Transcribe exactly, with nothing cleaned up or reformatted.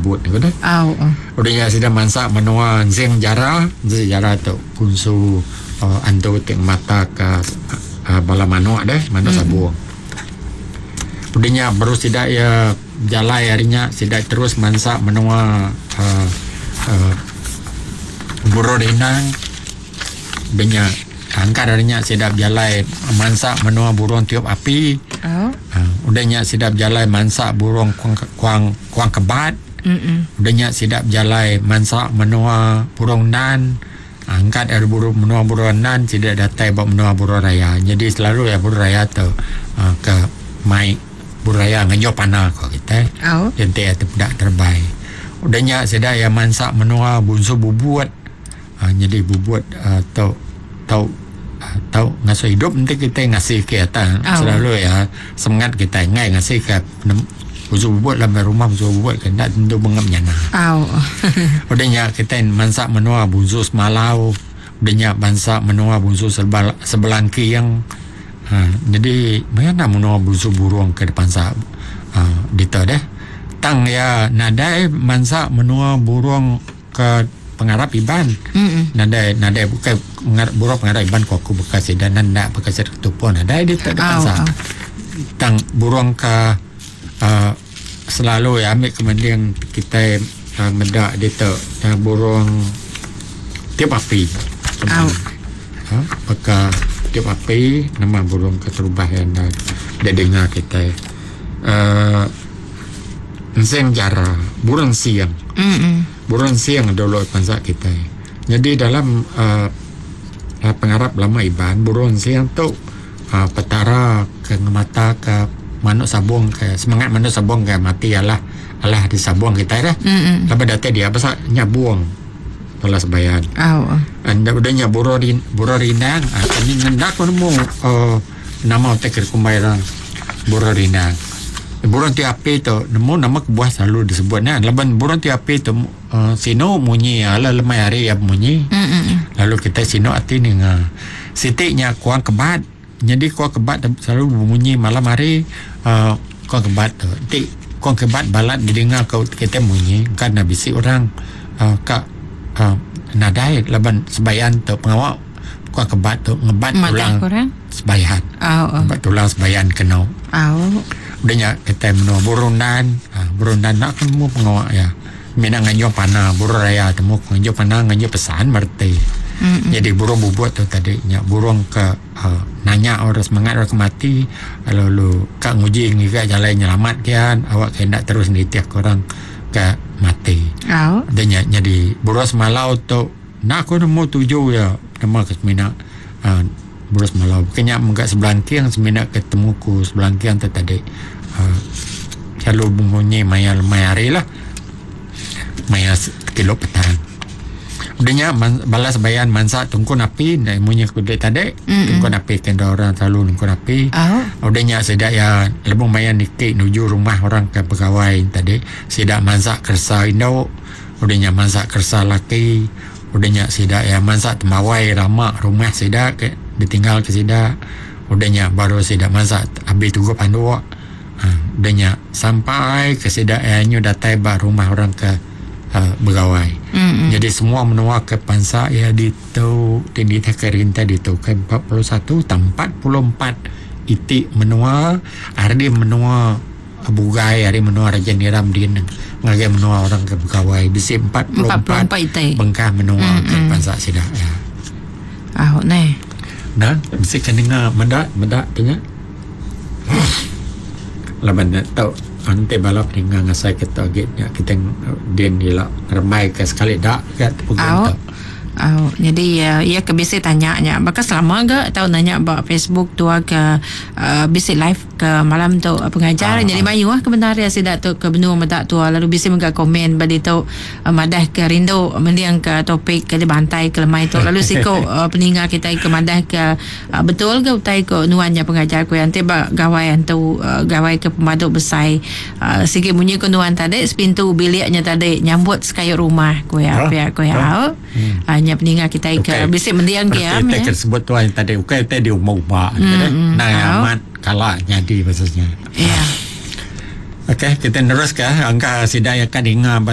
sebut ni dah. Au. Udahnya sudah mansa menua zeng jara, zeng jara tu kunsu uh, ando teng mata ke uh, bala manuk deh, manuk mm. sabuang. Udahnya baru tidak ya jalai harinya tidak terus mansa menua uh, uh, burung renang. Udahnya angkat harinya sedap jalai mansa menua burung tiup api. Oh. Uh, udahnya sedap jalai mansa burung kuang kuang, kuang kebat. Mm-mm. Udahnya sedap jalai mansa menua burung nan. Angkat dari burung menua burung nan tidak datai buat menua burung raya. Jadi selalu ya burung raya tu uh, ke mai burung raya nganyo panah kau kita. Oh. Jadi tu tidak terbaik. Udahnya sedap ya mansa menua bunsu bubuat. Uh, jadi bubuat uh, tau tau uh, tau ngasuh hidup nanti kita ngasih ke atas. Oh. Selalu ya semangat kita ngai ngasih ke bunsu bubuat dalam rumah bunsu bubuat kena tentu bengap nyana. Oh. Udahnya kita mansa menua bunsu semalau. Udahnya mansa menua bunsu sebal, sebelangki yang ha, jadi mana menua bunsu burung ke depan sa uh, dita deh. Tang ya nadai mansa menua burung ke pengarap iban. Mm-mm. Nadai nadai bukan burung pengarap iban kau aku bekas dan nanda bekas ketupon nadai dita depan sa. Oh, oh. Tang burung ke uh, selalu ya ambil kemudian kita uh, mendak dita uh, burung tiup api. Oh. Ha, maka tiup api nama burung keterubah yang dah dengar kita. Uh, Zeng jara, burung siang. Mm-mm. Burung siang dulu pansa kita. Jadi dalam uh, pengarap lama iban burung siang tu uh, petara ke mata ke manuk sabung ke semangat manuk sabung ke mati alah alah di sabung kita dah. Lepas data dia pasal nyabuang telah sebayan. Oh. Anda udah nyaburo rin buro rindang. Ah ini ndak ko mo uh, nama tekir kumbairang buro rindang. Burung tiapi tu nemu nama kebuah selalu disebutnya. Laban burung tiapi tu uh, sino munyi ala lemai hari ya munyi. Mm-mm. Lalu kita sino ati ni nga. Sitiknya kuang kebat. Jadi kuang kebat selalu bunyi malam hari uh, kuang kebat tu. Ti kuang kebat balat didengar kau kita munyi kan bisi orang uh, kak uh, nadai laban sebayan tu pengawak kuang kebat tu ngebat tulang sebayan. Oh, oh. Ngebat tulang sebayan kenau. Oh. Udahnya kita menua burung dan ha, burung dan nak temu pengawak ya mina nganyo panah burung raya temu nganyo panah nganyo pesan berarti. Mm-hmm. Jadi burung bubuat tu tadi nya burung ke uh, nanya orang semangat orang mati lalu kak nguji ngiga jalan nyelamat kian awak kena terus nitiak orang ke mati. Oh. Adanya jadi burung semalau tu nak aku nemu tujuh ya nama ke mina uh, burung semalau bukannya enggak sebelah kiang semina ketemu ku sebelah kiang tu tadi uh, selalu bunyi maya mayari lah maya kilo petang udahnya man, balas bayan mansa tungku napi dan munyi kudet tadi tungku napi kena orang selalu tungku napi. Oh. Udahnya sedak ya lebih maya nikik nuju rumah orang ke pegawai tadi sedak mansa kersa indo udahnya mansa kersa laki udahnya sedak ya mansa temawai ramak rumah sedak ke ditinggal ke sida udahnya baru sida masak habis tunggu pandu ha, udahnya sampai ke sida airnya datai ba rumah orang ke uh, begawai. Mm-hmm. Jadi semua menua ke pansa ya ditu di takerinta ditu ke empat puluh satu tempat empat puluh empat iti menua hari menua bugai hari menua raja niram din ngagai menua orang ke begawai bisi empat puluh empat bengkah menua mm-hmm. ke pansa sida ya. Ah, ne. Nah, mesti kan dengar mendak mendak tanya. Laban tahu ante balap dengan ngasai kita gitnya kita den dia ramai ke sekali dak kat program tu. Oh, jadi ya, ia ke bisi tanya nya. Maka selama ke tahu nanya ba Facebook tu ke uh, bisi live ke malam tu uh, pengajar. Ah, jadi mayu ah kebenaran sida tu ke benua mata tu lalu bisi mengga komen badi tu uh, madah ke rindu mendiang ke topik ke bantai ke lemai tu. Lalu siko uh, peninggal kita ke madah ke uh, betul ke utai ke nuannya pengajar ku yang tiba gawai tu uh, gawai ke pemaduk besai uh, sikit bunyi ke nuan tadi pintu biliknya tadi nyambut sekaya rumah ku ya apa ku ya. Hanya peninggal kita okay. Ke bisik mendiang ke ya. Kita sebut tuan tadi okay tadi umur-umur mm, nah oh. Amat kalah jadi maksudnya. Ya. Yeah. Okey, kita terus ke angka sidai akan dengar